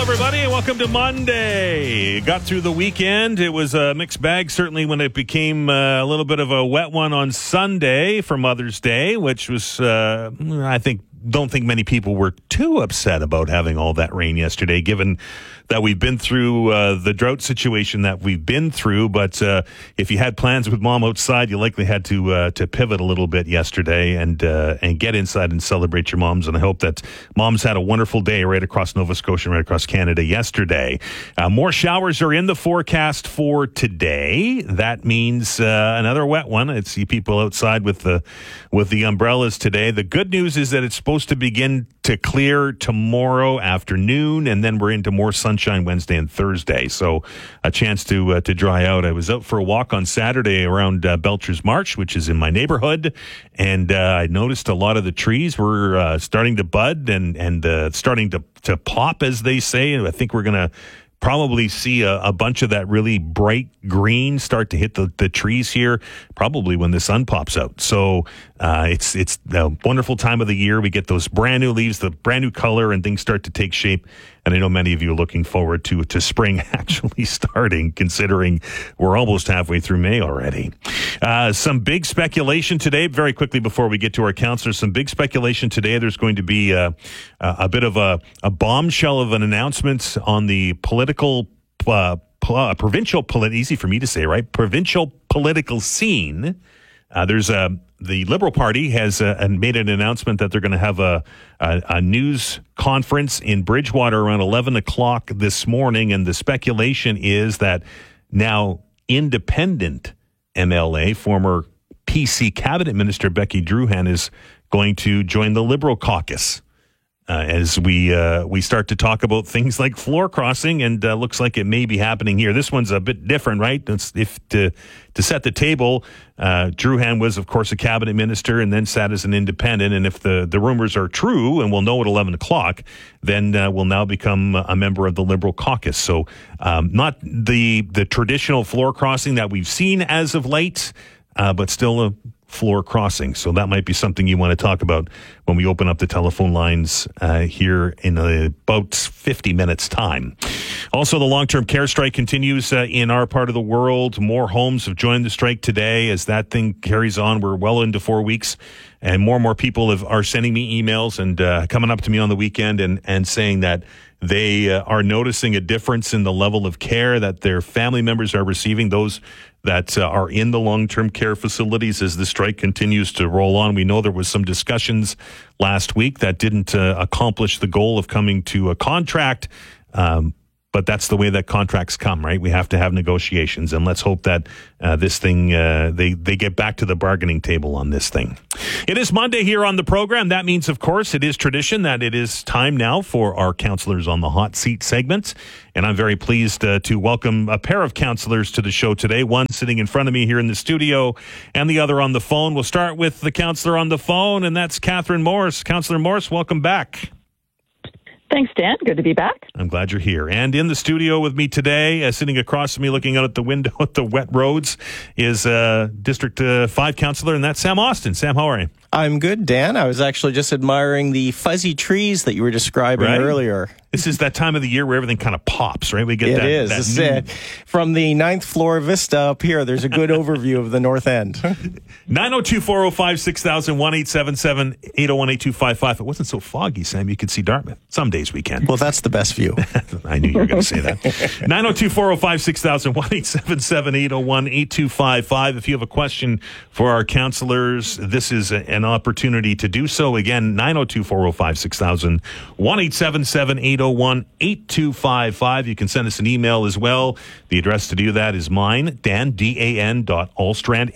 everybody, and welcome to Monday. Got through the weekend. It was a mixed bag, certainly, when it became a little bit of a wet one on Sunday for Mother's Day, which was, don't think many people were too upset about having all that rain yesterday, given that we've been through the drought situation that we've been through. But if you had plans with Mom outside, you likely had to pivot a little bit yesterday and get inside and celebrate your moms. And I hope that Moms had a wonderful day right across Nova Scotia, right across Canada yesterday. More showers are in the forecast for today. That means another wet one. I see people outside with the umbrellas today. The good news is that it's supposed to begin to clear tomorrow afternoon, and then we're into more sunshine Wednesday and Thursday. So a chance to dry out. I was out for a walk on Saturday around Belcher's Marsh, which is in my neighborhood, and I noticed a lot of the trees were starting to bud and starting to pop, as they say. And I think we're going to probably see a bunch of that really bright green start to hit the trees here, probably when the sun pops out. So it's a wonderful time of the year. We get those brand new leaves, the brand new color, and things start to take shape. And I know many of you are looking forward to spring actually starting, considering we're almost halfway through May already. Some big speculation today, very quickly before we get to our counselors, some big speculation today. There's going to be a bit of a bombshell of an announcement on the easy for me to say, right? Provincial political scene. The Liberal Party has made an announcement that they're going to have a news conference in Bridgewater around 11 o'clock this morning. And the speculation is that now independent MLA, former PC cabinet minister Becky Drouhin, is going to join the Liberal caucus. As we start to talk about things like floor crossing, and looks like it may be happening here. This one's a bit different, right? To set the table, Drouhin was, of course, a cabinet minister and then sat as an independent. And if the rumors are true, and we'll know at 11 o'clock, then will now become a member of the Liberal caucus. So not the traditional floor crossing that we've seen as of late, but still a floor crossing. So that might be something you want to talk about when we open up the telephone lines here in about 50 minutes time. Also, the long-term care strike continues in our part of the world. More homes have joined the strike today. As that thing carries on, we're well into 4 weeks, and more people are sending me emails and coming up to me on the weekend and saying that they are noticing a difference in the level of care that their family members are receiving, those that are in the long-term care facilities as the strike continues to roll on. We know there was some discussions last week that didn't accomplish the goal of coming to a contract, but that's the way that contracts come, right? We have to have negotiations, and let's hope that this thing, they get back to the bargaining table on this thing. It is Monday here on the program. That means, of course, it is tradition that it is time now for our Counselors on the Hot Seat segment. And I'm very pleased to welcome a pair of counselors to the show today, one sitting in front of me here in the studio and the other on the phone. We'll start with the counselor on the phone, and that's Catherine Morris. Counselor Morris, welcome back. Thanks, Dan. Good to be back. I'm glad you're here. And in the studio with me today, sitting across from me, looking out at the window at the wet roads, is District 5 Councillor, and that's Sam Austin. Sam, how are you? I'm good, Dan. I was actually just admiring the fuzzy trees that you were describing earlier. This is that time of the year where everything kind of pops, right? We get From the 9th floor vista up here, there's a good overview of the north end. 902-405-6000, 1-877-801-8255. It wasn't so foggy, Sam. You could see Dartmouth. Some days we can. Well, that's the best view. I knew you were going to say that. 902-405-6000, 1-877-801-8255. If you have a question for our counselors, this is an opportunity to do so. Again, 902-405-6000, 1-877-801-8255. You can send us an email as well. The address to do that is mine, Dan, Dan.Alstrand,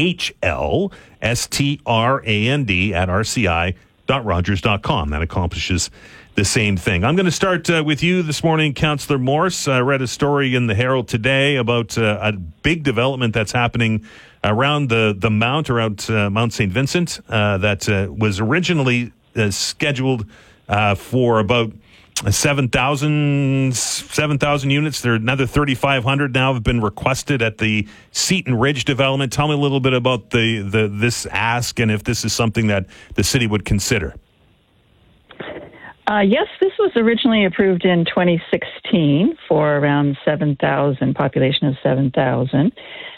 AHLSTRAND at RCI.Rogers.com. That accomplishes the same thing. I'm going to start with you this morning, Councillor Morse. I read a story in the Herald today about a big development that's happening around the mount, around Mount St. Vincent, that was originally scheduled for about 7,000 units. There are another 3,500 now have been requested at the Seton Ridge development. Tell me a little bit about this ask and if this is something that the city would consider. Yes, this was originally approved in 2016 for around 7,000, population of 7,000.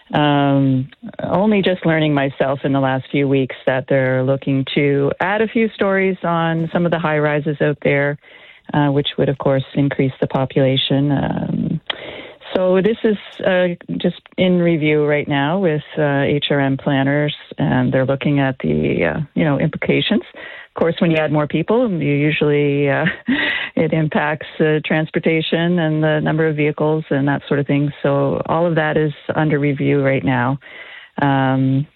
Only just learning myself in the last few weeks that they're looking to add a few stories on some of the high rises out there, which would, of course, increase the population. So this is just in review right now with HRM planners, and they're looking at the implications. Of course, when you add more people, you usually it impacts transportation and the number of vehicles and that sort of thing. So all of that is under review right now. I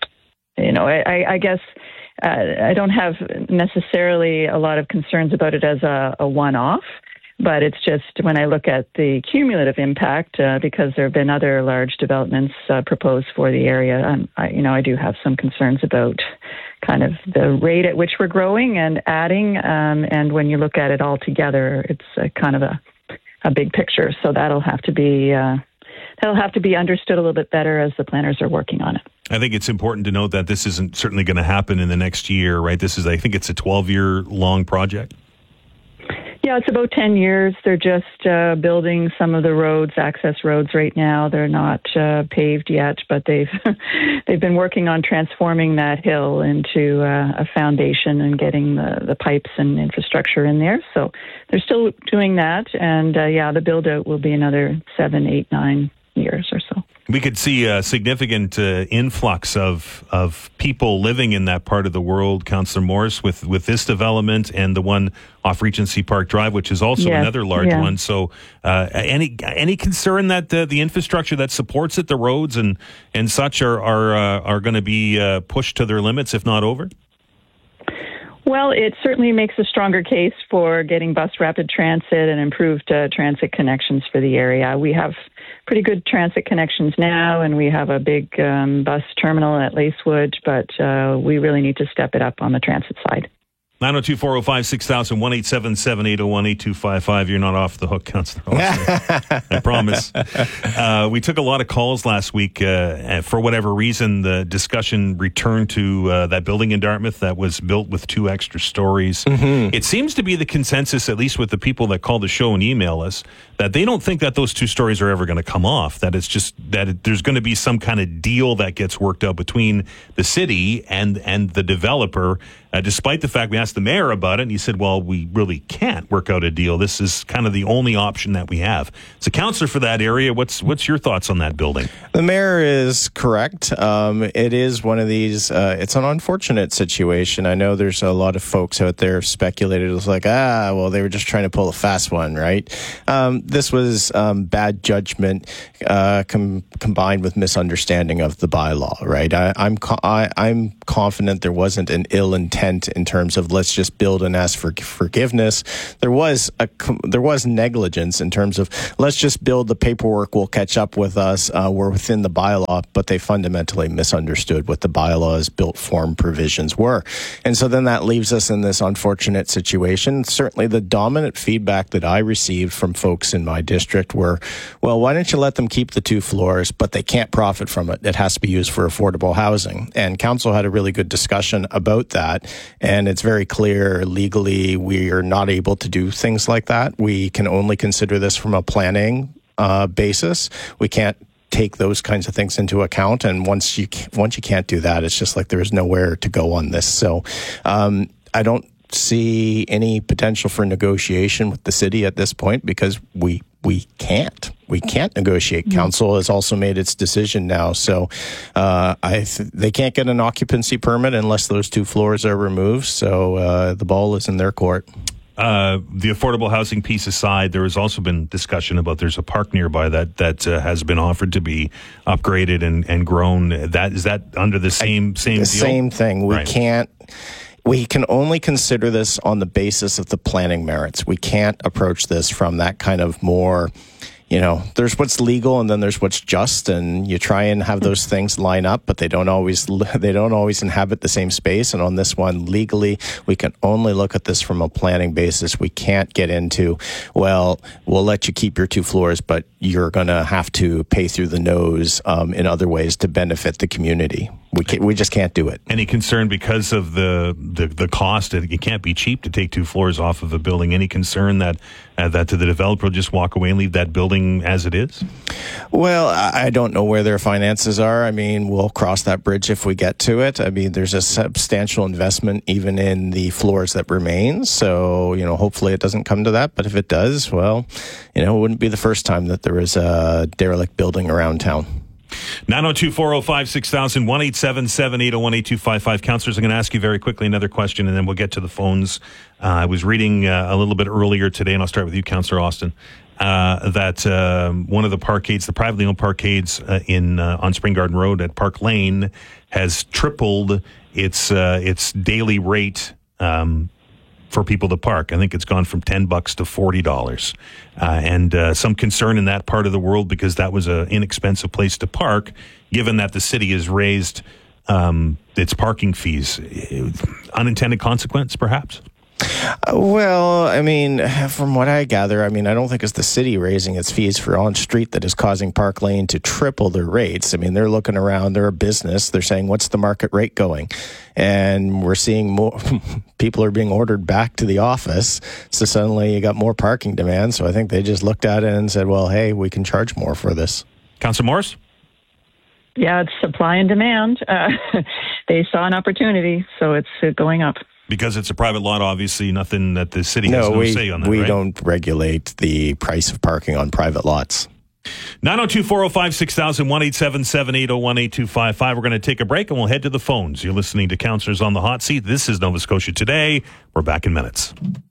guess I don't have necessarily a lot of concerns about it as a one-off. But it's just when I look at the cumulative impact, because there have been other large developments proposed for the area, I do have some concerns about kind of the rate at which we're growing and adding. And when you look at it all together, it's kind of a big picture. So that'll have to be understood a little bit better as the planners are working on it. I think it's important to note that this isn't certainly going to happen in the next year, right? I think it's a 12-year long project. Yeah, it's about 10 years. They're just building some of the roads, access roads right now. They're not paved yet, but they've been working on transforming that hill into a foundation and getting the pipes and infrastructure in there. So they're still doing that. And the build out will be another 7, 8, 9 years or so. We could see a significant influx of people living in that part of the world, Councillor Morris, with this development and the one off Regency Park Drive, which is also another large one. So any concern that the infrastructure that supports it, the roads and such, are going to be pushed to their limits, if not over? Well, it certainly makes a stronger case for getting bus rapid transit and improved transit connections for the area. We have pretty good transit connections now, and we have a big bus terminal at Lacewood, but we really need to step it up on the transit side. 902-405-6000, 1-877-801-8255. You're not off the hook, Councillor Olsen. I promise. We took a lot of calls last week. For whatever reason, the discussion returned to that building in Dartmouth that was built with 2 extra stories. Mm-hmm. It seems to be the consensus, at least with the people that call the show and email us, that they don't think that those 2 stories are ever going to come off, that it's just that there's going to be some kind of deal that gets worked out between the city and the developer. Despite the fact we asked the mayor about it, and he said, well, we really can't work out a deal. This is kind of the only option that we have. So, councillor for that area, what's your thoughts on that building? The mayor is correct. It is one of these, it's an unfortunate situation. I know there's a lot of folks out there speculated. It was like, well, they were just trying to pull a fast one, right? This was bad judgment combined with misunderstanding of the bylaw, right? I'm confident there wasn't an ill intent in terms of let's just build and ask for forgiveness. There was negligence in terms of let's just build, the paperwork will catch up with us. We're within the bylaw, but they fundamentally misunderstood what the bylaw's built form provisions were. And so then that leaves us in this unfortunate situation. Certainly the dominant feedback that I received from folks in my district were, well, why don't you let them keep the 2 floors, but they can't profit from it. It has to be used for affordable housing. And council had a really good discussion about that. And it's very clear legally we are not able to do things like that. We can only consider this from a planning basis. We can't take those kinds of things into account. And once you can't do that, it's just like there's nowhere to go on this. So I don't see any potential for negotiation with the city at this point because we can't. We can't negotiate. Council has also made its decision now. So they can't get an occupancy permit unless those 2 floors are removed. So the ball is in their court. The affordable housing piece aside, there has also been discussion about there's a park nearby that has been offered to be upgraded and grown. Is that under the same deal? The same thing. We can only consider this on the basis of the planning merits. We can't approach this from that kind of more there's what's legal and then there's what's just, and you try and have those things line up, but they don't always inhabit the same space. And on this one, legally, we can only look at this from a planning basis. We can't get into, well, we'll let you keep your 2 floors, but you're going to have to pay through the nose in other ways to benefit the community. We just can't do it. Any concern because of the cost? It can't be cheap to take 2 floors off of a building. Any concern that to the developer will just walk away and leave that building as it is? Well, I don't know where their finances are. I mean, we'll cross that bridge if we get to it. I mean, there's a substantial investment even in the floors that remain. So, hopefully it doesn't come to that. But if it does, well, it wouldn't be the first time that there is a derelict building around town. 902-405-6000, 1-877-801-8255. Counselors, I'm going to ask you very quickly another question, and then we'll get to the phones. I was reading a little bit earlier today, and I'll start with you, Councillor Austin, that one of the parkades, the privately owned parkades on Spring Garden Road at Park Lane, has tripled its daily rate for people to park. I think it's gone from $10 to $40. And some concern in that part of the world because that was an inexpensive place to park, given that the city has raised its parking fees. Unintended consequence, perhaps? Well, I mean, from what I gather, I don't think it's the city raising its fees for on-street that is causing Park Lane to triple their rates. I mean, they're looking around, they're a business, they're saying, what's the market rate going? And we're seeing more people are being ordered back to the office, so suddenly you got more parking demand. So I think they just looked at it and said, well, hey, we can charge more for this. Councillor Morris? Yeah, it's supply and demand. They saw an opportunity, so it's going up. Because it's a private lot, obviously, nothing that the city has no say on that, we right? don't regulate the price of parking on private lots. 902-405-6000, 1-877-801-8255. We're going to take a break and we'll head to the phones. You're listening to Counselors on the Hot Seat. This is Nova Scotia Today. We're back in minutes.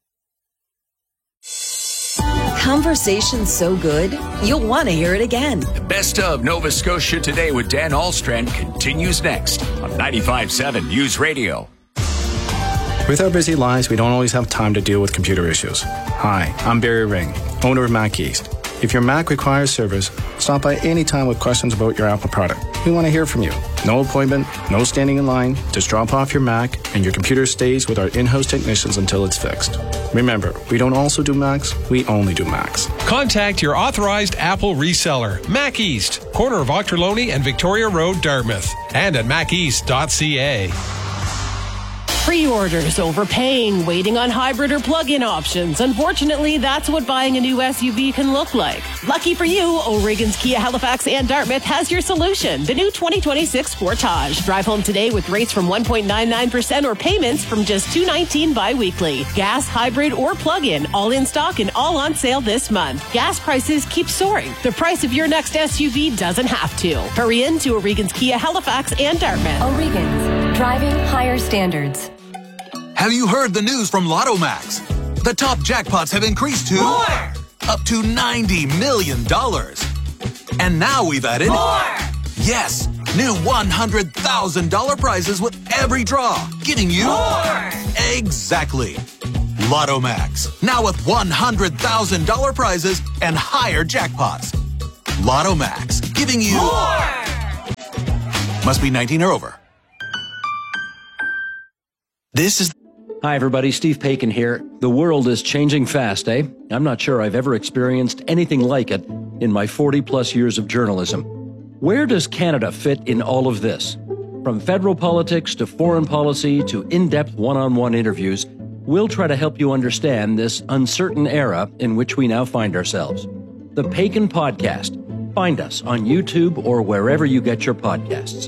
Conversation's so good, you'll want to hear it again. The best of Nova Scotia Today with Dan Ahlstrand continues next on 95.7 News Radio. With our busy lives, we don't always have time to deal with computer issues. Hi, I'm Barry Ring, owner of Mac East. If your Mac requires service, stop by anytime with questions about your Apple product. We want to hear from you. No appointment, no standing in line. Just drop off your Mac and your computer stays with our in-house technicians until it's fixed. Remember, we don't also do Macs, we only do Macs. Contact your authorized Apple reseller, Mac East, corner of Ochterlony and Victoria Road, Dartmouth, and at maceast.ca. Pre-orders, overpaying, waiting on hybrid or plug-in options. Unfortunately, that's what buying a new SUV can look like. Lucky for you, O'Regan's Kia Halifax and Dartmouth has your solution. The new 2026 Sportage. Drive home today with rates from 1.99% or payments from just $219 bi-weekly. Gas, hybrid, or plug-in, all in stock and all on sale this month. Gas prices keep soaring. The price of your next SUV doesn't have to. Hurry in to O'Regan's Kia Halifax and Dartmouth. O'Regan's, driving higher standards. Have you heard the news from Lotto Max? The top jackpots have increased to more! Up to $90 million. And now we've added more! Yes, new $100,000 prizes with every draw, giving you more! Exactly. Lotto Max, now with $100,000 prizes and higher jackpots. Lotto Max, giving you more! Must be 19 or over. This is... Hi, everybody. Steve Paikin here. The world is changing fast, eh? I'm not sure I've ever experienced anything like it in my 40-plus years of journalism. Where does Canada fit in all of this? From federal politics to foreign policy to in-depth one-on-one interviews, we'll try to help you understand this uncertain era in which we now find ourselves. The Paikin Podcast. Find us on YouTube or wherever you get your podcasts.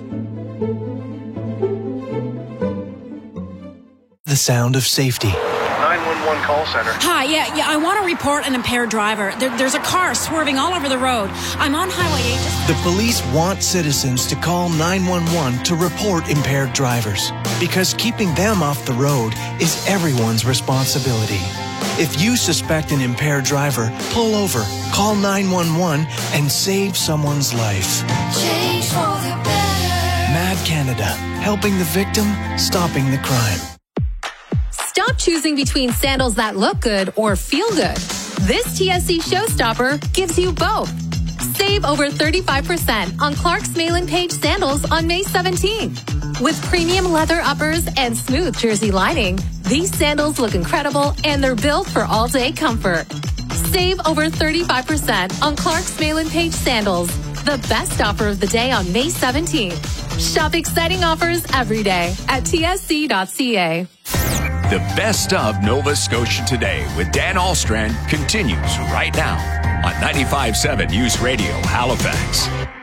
The sound of safety. 911 call center. Hi, yeah, I want to report an impaired driver. There's a car swerving all over the road. I'm on Highway 8. The police want citizens to call 911 to report impaired drivers because keeping them off the road is everyone's responsibility. If you suspect an impaired driver, pull over, call 911, and save someone's life. Change for the better. MAD Canada, helping the victim, stopping the crime. Stop choosing between sandals that look good or feel good. This TSC Showstopper gives you both. Save over 35% on Clark's Malin Page sandals on May 17th. With premium leather uppers and smooth jersey lining, these sandals look incredible and they're built for all-day comfort. Save over 35% on Clark's Malin Page sandals, the best offer of the day on May 17th. Shop exciting offers every day at tsc.ca. The best of Nova Scotia Today with Dan Alstrand continues right now on 95.7 News Radio Halifax.